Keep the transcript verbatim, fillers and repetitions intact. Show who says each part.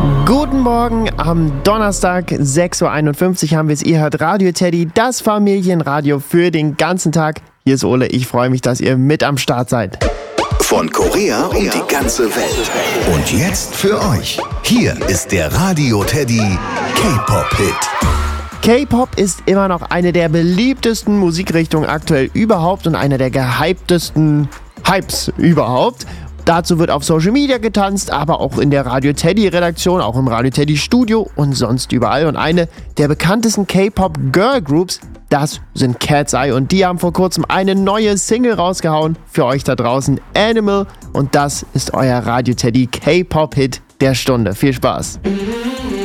Speaker 1: Guten Morgen, am Donnerstag, sechs Uhr einundfünfzig haben wir es. Ihr hört Radio Teddy, das Familienradio für den ganzen Tag. Hier ist Ole, ich freue mich, dass ihr mit am Start seid.
Speaker 2: Von Korea und die ganze Welt. Und jetzt für euch. Hier ist der Radio Teddy K-Pop-Hit.
Speaker 1: K-Pop ist immer noch eine der beliebtesten Musikrichtungen aktuell überhaupt und einer der gehyptesten Hypes überhaupt. Dazu wird auf Social Media getanzt, aber auch in der Radio Teddy Redaktion, auch im Radio Teddy Studio und sonst überall. Und eine der bekanntesten K-Pop Girl Groups, das sind Cat's Eye. Und die haben vor kurzem eine neue Single rausgehauen für euch da draußen, Animal. Und das ist euer Radio Teddy K-Pop Hit der Stunde. Viel Spaß!